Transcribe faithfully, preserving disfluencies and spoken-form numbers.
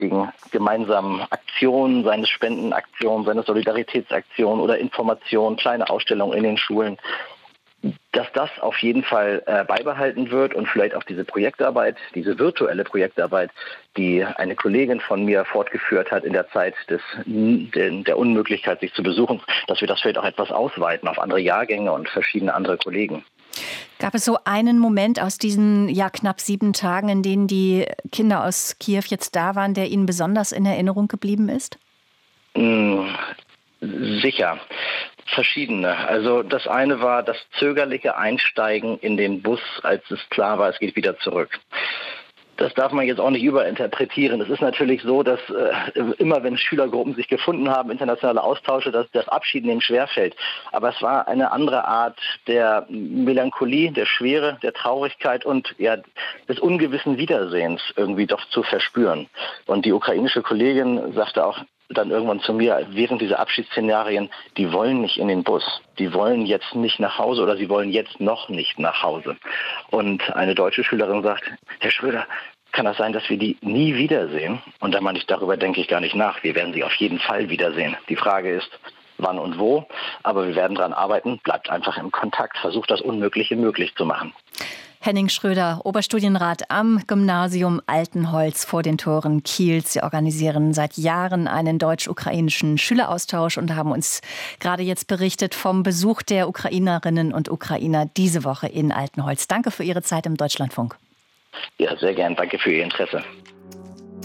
wegen gemeinsamen Aktionen, seine Spendenaktionen, seine Solidaritätsaktionen oder Informationen, kleine Ausstellungen in den Schulen, dass das auf jeden Fall äh, beibehalten wird und vielleicht auch diese Projektarbeit, diese virtuelle Projektarbeit, die eine Kollegin von mir fortgeführt hat in der Zeit des, de, der Unmöglichkeit, sich zu besuchen, dass wir das vielleicht auch etwas ausweiten auf andere Jahrgänge und verschiedene andere Kollegen. Gab es so einen Moment aus diesen ja, knapp sieben Tagen, in denen die Kinder aus Kiew jetzt da waren, der Ihnen besonders in Erinnerung geblieben ist? Mm, sicher. Verschiedene. Also das eine war das zögerliche Einsteigen in den Bus, als es klar war, es geht wieder zurück. Das darf man jetzt auch nicht überinterpretieren. Es ist natürlich so, dass äh, immer, wenn Schülergruppen sich gefunden haben, internationale Austausche, dass das Abschiednehmen schwerfällt. Aber es war eine andere Art der Melancholie, der Schwere, der Traurigkeit und ja, des ungewissen Wiedersehens irgendwie doch zu verspüren. Und die ukrainische Kollegin sagte auch dann irgendwann zu mir, während dieser Abschiedsszenarien, die wollen nicht in den Bus, die wollen jetzt nicht nach Hause oder sie wollen jetzt noch nicht nach Hause. Und eine deutsche Schülerin sagt, Herr Schröder, kann das sein, dass wir die nie wiedersehen? Und da meine ich, darüber denke ich gar nicht nach. Wir werden sie auf jeden Fall wiedersehen. Die Frage ist, wann und wo, aber wir werden daran arbeiten, bleibt einfach im Kontakt, versucht das Unmögliche möglich zu machen. Henning Schröder, Oberstudienrat am Gymnasium Altenholz vor den Toren Kiels. Sie organisieren seit Jahren einen deutsch-ukrainischen Schüleraustausch und haben uns gerade jetzt berichtet vom Besuch der Ukrainerinnen und Ukrainer diese Woche in Altenholz. Danke für Ihre Zeit im Deutschlandfunk. Ja, sehr gern. Danke für Ihr Interesse.